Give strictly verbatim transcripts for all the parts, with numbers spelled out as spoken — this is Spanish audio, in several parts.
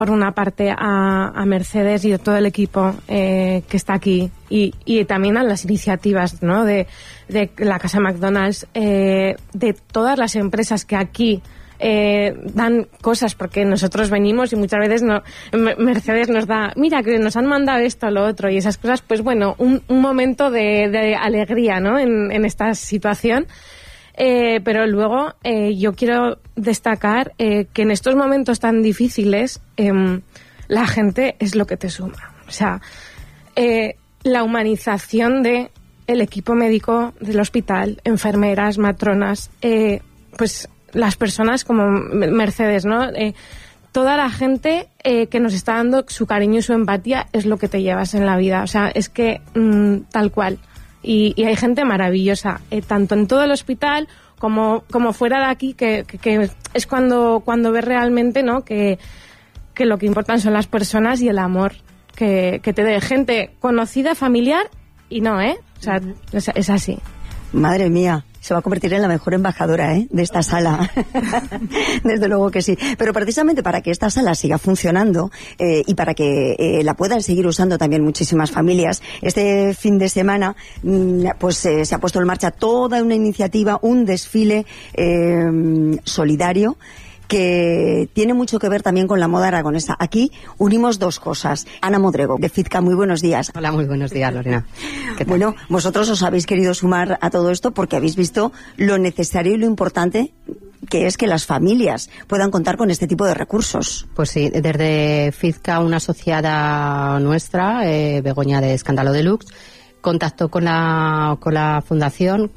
por una parte a, a Mercedes y a todo el equipo eh, que está aquí y, y también a las iniciativas, ¿no? de, de la Casa McDonald's, eh, de todas las empresas que aquí eh, dan cosas, porque nosotros venimos y muchas veces no, Mercedes nos da, mira que nos han mandado esto, lo otro, y esas cosas, pues bueno, un, un momento de, de alegría, ¿no? en, en esta situación. Eh, pero luego eh, yo quiero destacar eh, que en estos momentos tan difíciles eh, la gente es lo que te suma. O sea, eh, la humanización de el equipo médico del hospital, enfermeras, matronas, eh, pues las personas como Mercedes, ¿no? Eh, toda la gente eh, que nos está dando su cariño y su empatía es lo que te llevas en la vida. O sea, es que mmm, tal cual. Y, y hay gente maravillosa, eh, tanto en todo el hospital como, como fuera de aquí, que, que, que es cuando, cuando ves realmente, ¿no? que, que lo que importan son las personas y el amor que, que te dé gente conocida, familiar y no, ¿eh? O sea, es, es así. Madre mía, se va a convertir en la mejor embajadora ¿eh? de esta sala. Desde luego que sí. Pero precisamente para que esta sala siga funcionando eh, y para que eh, la puedan seguir usando también muchísimas familias, este fin de semana pues eh, se ha puesto en marcha toda una iniciativa, un desfile eh, solidario que tiene mucho que ver también con la moda aragonesa. Aquí unimos dos cosas. Ana Modrego, de Fizca, muy buenos días. Hola, muy buenos días, Lorena. ¿Qué tal? Bueno, vosotros os habéis querido sumar a todo esto porque habéis visto lo necesario y lo importante que es que las familias puedan contar con este tipo de recursos. Pues sí, desde Fizca, una asociada nuestra, eh, Begoña de Escándalo Deluxe, contactó con la, con la fundación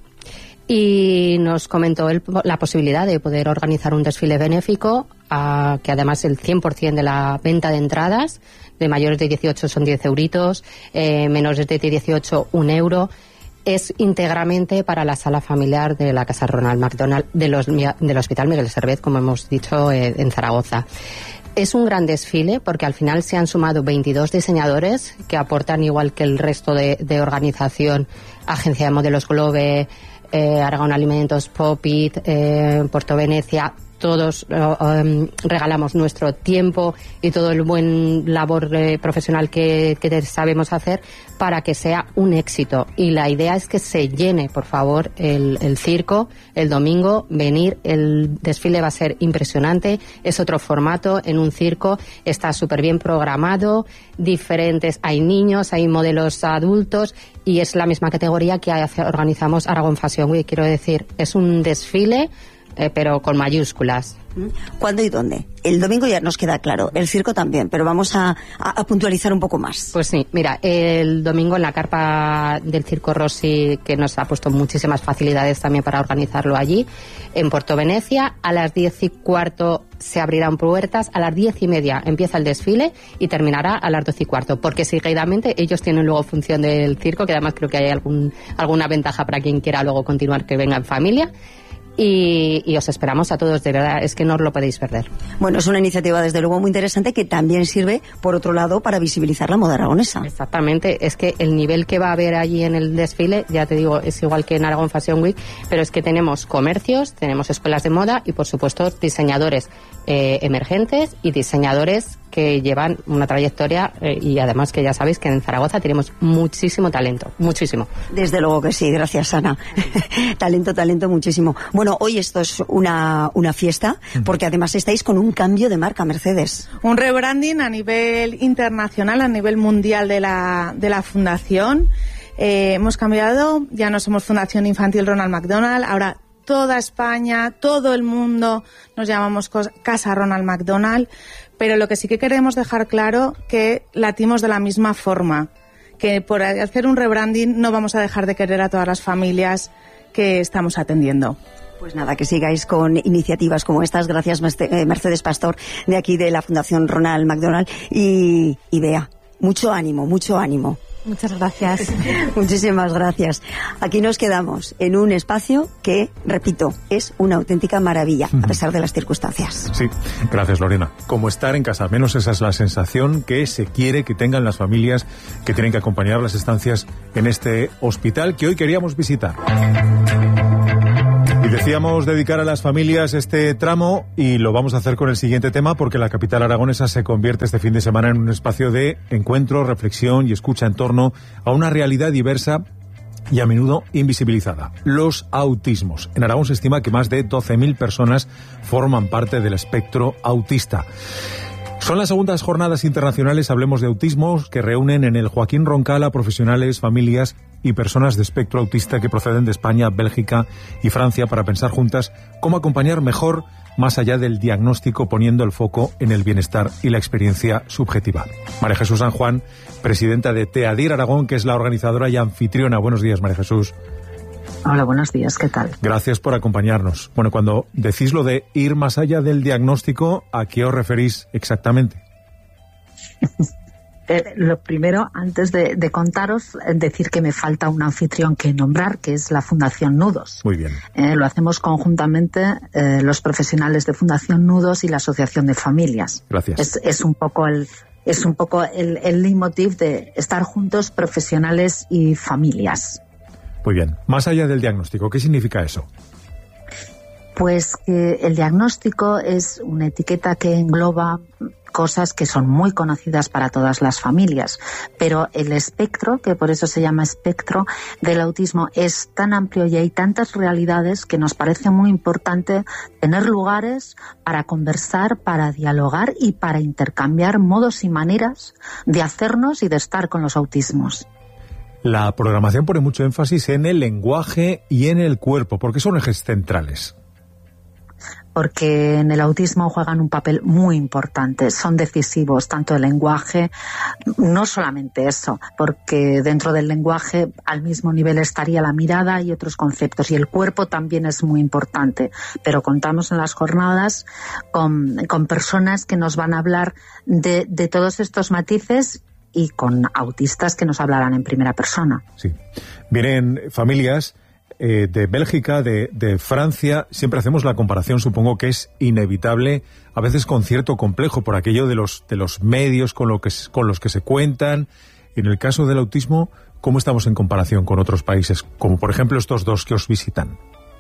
y nos comentó el, la posibilidad de poder organizar un desfile benéfico, a, que además el cien por ciento de la venta de entradas de mayores de dieciocho son diez euritos, eh, menores de dieciocho un euro, es íntegramente para la sala familiar de la Casa Ronald McDonald de los, del Hospital Miguel Servet, como hemos dicho, eh, en Zaragoza. Es un gran desfile porque al final se han sumado veintidós diseñadores que aportan, igual que el resto de, de organización, Agencia de Modelos Globe, Eh, Aragón Alimentos, Popit, eh, Puerto Venecia, todos eh, um, regalamos nuestro tiempo y todo el buen labor eh, profesional que, que sabemos hacer para que sea un éxito. Y la idea es que se llene, por favor, el, el circo el domingo, venir, el desfile va a ser impresionante, es otro formato en un circo, está súper bien programado, diferentes, hay niños, hay modelos adultos y es la misma categoría que organizamos Aragon Fashion Week. Quiero decir, es un desfile Eh, pero con mayúsculas. ¿Cuándo y dónde? El domingo ya nos queda claro, el circo también, pero vamos a, a, a puntualizar un poco más. Pues sí, mira, el domingo en la carpa del Circo Rossi, que nos ha puesto muchísimas facilidades también para organizarlo allí, en Puerto Venecia, a las diez y cuarto se abrirán puertas, a las diez y media empieza el desfile y terminará a las doce y cuarto, porque seguidamente ellos tienen luego función del circo, que además creo que hay algún, alguna ventaja para quien quiera luego continuar, que venga en familia. Y, y os esperamos a todos, de verdad, es que no os lo podéis perder. Bueno, es una iniciativa desde luego muy interesante que también sirve, por otro lado, para visibilizar la moda aragonesa. Exactamente, es que el nivel que va a haber allí en el desfile, ya te digo, es igual que en Aragon Fashion Week, pero es que tenemos comercios, tenemos escuelas de moda y, por supuesto, diseñadores eh, emergentes y diseñadores que llevan una trayectoria eh, y además que ya sabéis que en Zaragoza tenemos muchísimo talento, muchísimo. Desde luego que sí, gracias Ana. talento, talento muchísimo. Bueno, hoy esto es una, una fiesta porque además estáis con un cambio de marca, Mercedes. Un rebranding a nivel internacional, a nivel mundial de la, de la fundación. Eh, hemos cambiado, ya no somos Fundación Infantil Ronald McDonald, ahora toda España, todo el mundo nos llamamos Casa Ronald McDonald, pero lo que sí que queremos dejar claro que latimos de la misma forma, que por hacer un rebranding no vamos a dejar de querer a todas las familias que estamos atendiendo. Pues nada, que sigáis con iniciativas como estas. Gracias, Mercedes Pastor, de aquí de la Fundación Ronald McDonald. Y, y Bea, mucho ánimo, mucho ánimo. Muchas gracias. Muchísimas gracias. Aquí nos quedamos en un espacio que, repito, es una auténtica maravilla, a pesar de las circunstancias. Sí, gracias Lorena. Como estar en casa, al menos esa es la sensación que se quiere que tengan las familias que tienen que acompañar las estancias en este hospital que hoy queríamos visitar. Y Decíamos dedicar a las familias este tramo y lo vamos a hacer con el siguiente tema porque la capital aragonesa se convierte este fin de semana en un espacio de encuentro, reflexión y escucha en torno a una realidad diversa y a menudo invisibilizada. Los autismos. En Aragón se estima que más de doce mil personas forman parte del espectro autista. Son las segundas jornadas internacionales, hablemos de autismo, que reúnen en el Joaquín Roncal a profesionales, familias y personas de espectro autista que proceden de España, Bélgica y Francia para pensar juntas cómo acompañar mejor más allá del diagnóstico, poniendo el foco en el bienestar y la experiencia subjetiva. María Jesús San Juan, presidenta de TEADIR Aragón, que es la organizadora y anfitriona. Buenos días, María Jesús. Hola, buenos días, ¿qué tal? Gracias por acompañarnos. Bueno, cuando decís lo de ir más allá del diagnóstico, ¿a qué os referís exactamente? Eh, lo primero, antes de, de contaros, decir que me falta un anfitrión que nombrar, que es la Fundación Nudos. Muy bien. Eh, lo hacemos conjuntamente eh, los profesionales de Fundación Nudos y la Asociación de Familias. Gracias. Es, es un poco el es un poco el, el leitmotiv de estar juntos profesionales y familias. Muy bien. Más allá del diagnóstico, ¿qué significa eso? Pues que el diagnóstico es una etiqueta que engloba cosas que son muy conocidas para todas las familias, pero el espectro, que por eso se llama espectro del autismo, es tan amplio y hay tantas realidades que nos parece muy importante tener lugares para conversar, para dialogar y para intercambiar modos y maneras de hacernos y de estar con los autismos. La programación pone mucho énfasis en el lenguaje y en el cuerpo, porque son ejes centrales. Porque en el autismo juegan un papel muy importante, son decisivos, tanto el lenguaje, no solamente eso, porque dentro del lenguaje al mismo nivel estaría la mirada y otros conceptos, y el cuerpo también es muy importante, pero contamos en las jornadas con, con personas que nos van a hablar de, de todos estos matices y con autistas que nos hablarán en primera persona. Sí, vienen familias Eh, de Bélgica, de, de Francia. Siempre hacemos la comparación, supongo que es inevitable, a veces con cierto complejo por aquello de los, de los medios con, lo que, con los que se cuentan. En el caso del autismo, ¿cómo estamos en comparación con otros países, como por ejemplo estos dos que os visitan?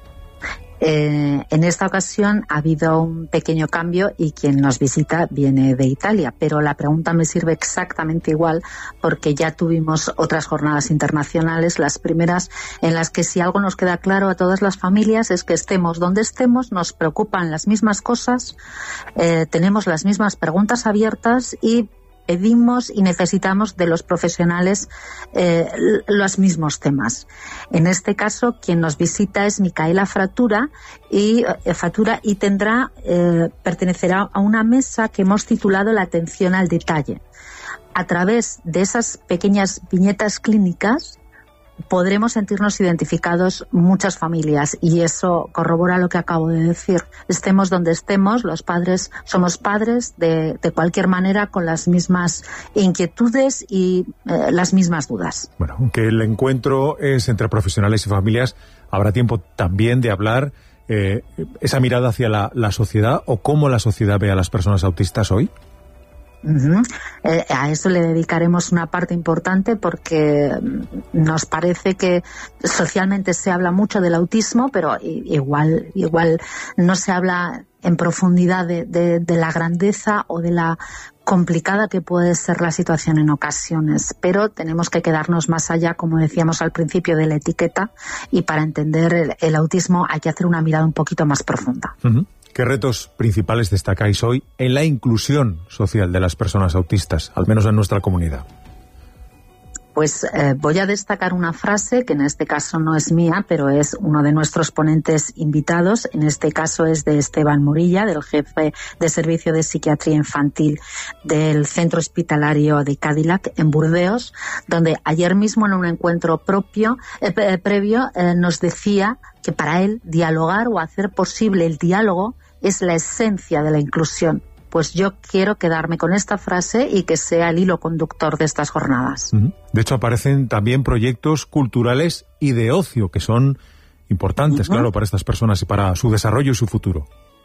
Eh, en esta ocasión ha habido un pequeño cambio y quien nos visita viene de Italia, pero la pregunta me sirve exactamente igual porque ya tuvimos otras jornadas internacionales, las primeras en las que si algo nos queda claro a todas las familias es que estemos donde estemos, nos preocupan las mismas cosas, eh, tenemos las mismas preguntas abiertas y pedimos y necesitamos de los profesionales eh, los mismos temas. En este caso, quien nos visita es Micaela Fratura y, eh, Fatura y tendrá, eh, pertenecerá a una mesa que hemos titulado La atención al detalle. A través de esas pequeñas viñetas clínicas podremos sentirnos identificados muchas familias y eso corrobora lo que acabo de decir. Estemos donde estemos, los padres somos padres de, de cualquier manera con las mismas inquietudes y eh, las mismas dudas. Bueno, aunque el encuentro es entre profesionales y familias, habrá tiempo también de hablar eh, esa mirada hacia la, la sociedad o cómo la sociedad ve a las personas autistas hoy. Uh-huh. Eh, a eso le dedicaremos una parte importante porque nos parece que socialmente se habla mucho del autismo, pero igual, igual no se habla en profundidad de, de, de la grandeza o de la complicada que puede ser la situación en ocasiones, pero tenemos que quedarnos más allá, como decíamos al principio, de la etiqueta y para entender el, el autismo hay que hacer una mirada un poquito más profunda. Uh-huh. ¿Qué retos principales destacáis hoy en la inclusión social de las personas autistas, al menos en nuestra comunidad? Pues eh, voy a destacar una frase que en este caso no es mía, pero es uno de nuestros ponentes invitados. En este caso es de Esteban Morilla, del jefe de Servicio de Psiquiatría Infantil del Centro Hospitalario de Cadillac en Burdeos, donde ayer mismo en un encuentro propio, eh, previo eh, nos decía que para él dialogar o hacer posible el diálogo es la esencia de la inclusión. Pues yo quiero quedarme con esta frase y que sea el hilo conductor de estas jornadas. De hecho, aparecen también proyectos culturales y de ocio que son importantes, uh-huh. claro, para estas personas y para su desarrollo y su futuro.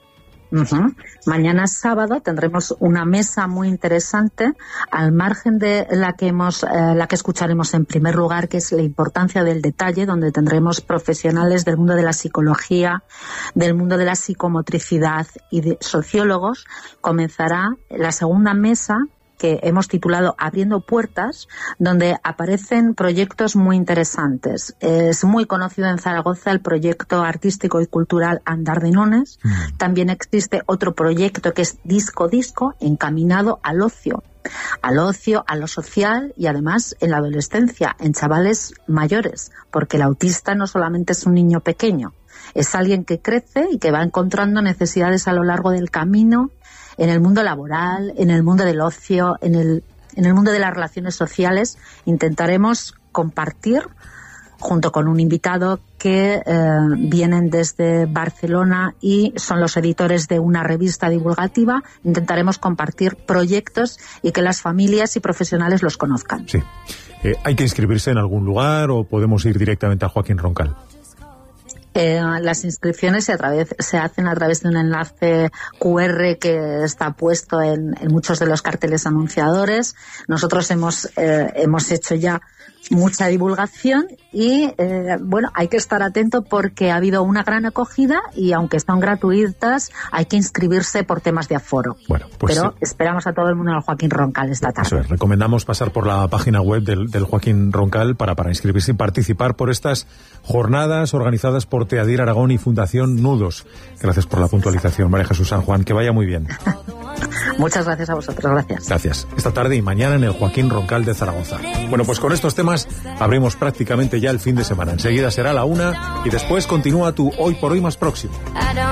Uh-huh. Mañana sábado tendremos una mesa muy interesante, al margen de la que hemos, eh, la que escucharemos en primer lugar, que es la importancia del detalle, donde tendremos profesionales del mundo de la psicología, del mundo de la psicomotricidad y de sociólogos. Comenzará la segunda mesa, que hemos titulado Abriendo Puertas, donde aparecen proyectos muy interesantes. Es muy conocido en Zaragoza el proyecto artístico y cultural Andar de Nunes. Mm. También existe otro proyecto que es Disco Disco, encaminado al ocio. Al ocio, a lo social y además en la adolescencia, en chavales mayores, porque el autista no solamente es un niño pequeño, es alguien que crece y que va encontrando necesidades a lo largo del camino, en el mundo laboral, en el mundo del ocio, en el, en el mundo de las relaciones sociales. Intentaremos compartir, junto con un invitado que eh, vienen desde Barcelona y son los editores de una revista divulgativa, intentaremos compartir proyectos y que las familias y profesionales los conozcan. Sí. Eh, ¿Hay que inscribirse en algún lugar o podemos ir directamente a Joaquín Roncal? Eh, las inscripciones se, a través, se hacen a través de un enlace cu erre que está puesto en, en muchos de los carteles anunciadores. Nosotros hemos, eh, hemos hecho ya mucha divulgación y, eh, bueno, hay que estar atento porque ha habido una gran acogida y aunque son gratuitas, hay que inscribirse por temas de aforo. Bueno, pues Pero sí. Esperamos a todo el mundo en el Joaquín Roncal esta tarde. Eso es, recomendamos pasar por la página web del, del Joaquín Roncal para, para inscribirse y participar por estas jornadas organizadas por Teadir Aragón y Fundación Nudos. Gracias por la puntualización, María Jesús San Juan, que vaya muy bien. Muchas gracias a vosotros, gracias. Gracias. Esta tarde y mañana en el Joaquín Roncal de Zaragoza. Bueno, pues con estos temas abrimos prácticamente ya el fin de semana. Enseguida será la una y después continúa tu Hoy por Hoy más próximo.